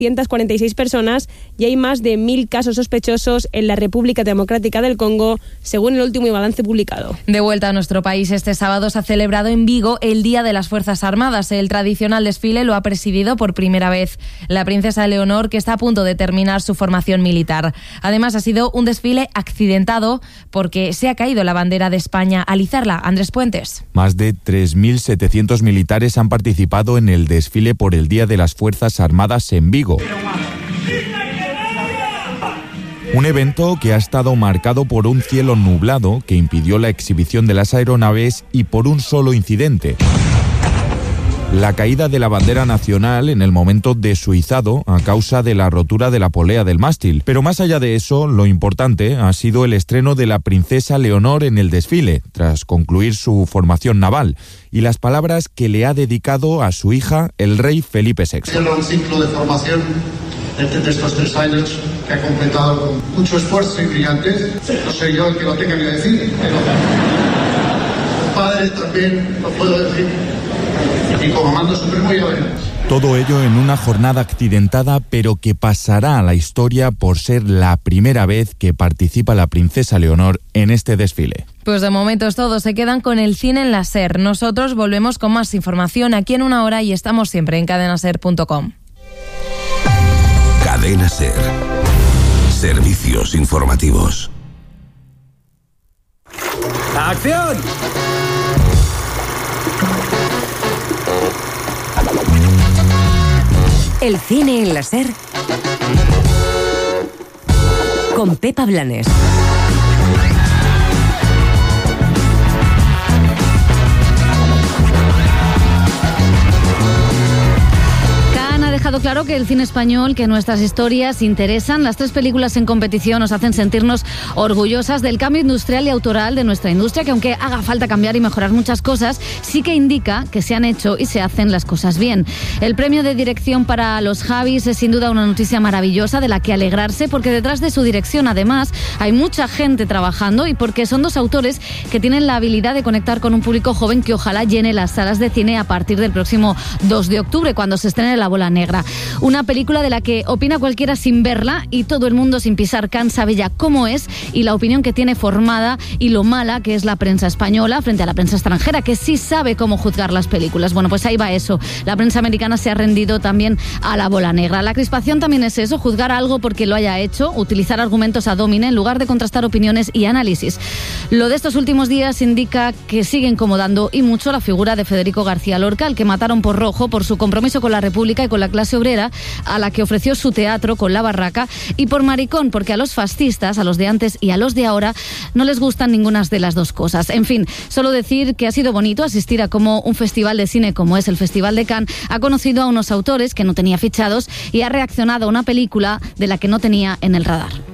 146 personas y hay más de 1.000 casos sospechosos en la República Democrática del Congo, según el último balance publicado. De vuelta a nuestro país, este sábado se ha celebrado en Vigo el Día de las Fuerzas Armadas. El tradicional desfile lo ha presidido por primera vez la princesa Leonor, que está a punto de terminar su formación militar. Además, ha sido un desfile accidentado porque se ha caído la bandera de España al izarla. Andrés Puentes. Más de 3.700 militares han participado en el desfile por el Día de las Fuerzas Armadas en Vigo. Un evento que ha estado marcado por un cielo nublado que impidió la exhibición de las aeronaves y por un solo incidente: la caída de la bandera nacional en el momento de su izado a causa de la rotura de la polea del mástil. Pero más allá de eso, lo importante ha sido el estreno de la princesa Leonor en el desfile, tras concluir su formación naval, y las palabras que le ha dedicado a su hija, el rey Felipe VI. Cierra un ciclo de formación de estos 3 años que ha completado con mucho esfuerzo y brillantez. No soy yo el que lo tenga que decir, pero como padre también lo puedo decir. Y como mando supremo ya veremos. Todo ello en una jornada accidentada, pero que pasará a la historia por ser la primera vez que participa la princesa Leonor en este desfile. Pues de momento es todo, se quedan con el cine en la SER. Nosotros volvemos con más información aquí en una hora y estamos siempre en cadenaser.com. Cadena SER. Servicios informativos. ¡Acción! El cine en la SER con Pepa Blanes. Ha dejado claro que el cine español, que nuestras historias interesan. Las 3 películas en competición nos hacen sentirnos orgullosas del cambio industrial y autoral de nuestra industria, que aunque haga falta cambiar y mejorar muchas cosas, sí que indica que se han hecho y se hacen las cosas bien. El premio de dirección para los Javis es sin duda una noticia maravillosa de la que alegrarse, porque detrás de su dirección además hay mucha gente trabajando y porque son 2 autores que tienen la habilidad de conectar con un público joven que ojalá llene las salas de cine a partir del próximo 2 de octubre, cuando se estrene La Bola Negra. Una película de la que opina cualquiera sin verla y todo el mundo sin pisar Cannes sabe ya cómo es y la opinión que tiene formada y lo mala que es la prensa española frente a la prensa extranjera, que sí sabe cómo juzgar las películas. Bueno, pues ahí va eso. La prensa americana se ha rendido también a La Bola Negra. La crispación también es eso, juzgar algo porque lo haya hecho, utilizar argumentos ad hominem en lugar de contrastar opiniones y análisis. Lo de estos últimos días indica que sigue incomodando y mucho la figura de Federico García Lorca, al que mataron por rojo por su compromiso con la República y con la clase obrera, a la que ofreció su teatro con La Barraca, y por maricón, porque a los fascistas, a los de antes y a los de ahora, no les gustan ninguna de las 2 cosas. En fin, solo decir que ha sido bonito asistir a cómo un festival de cine como es el Festival de Cannes ha conocido a unos autores que no tenía fichados y ha reaccionado a una película de la que no tenía en el radar.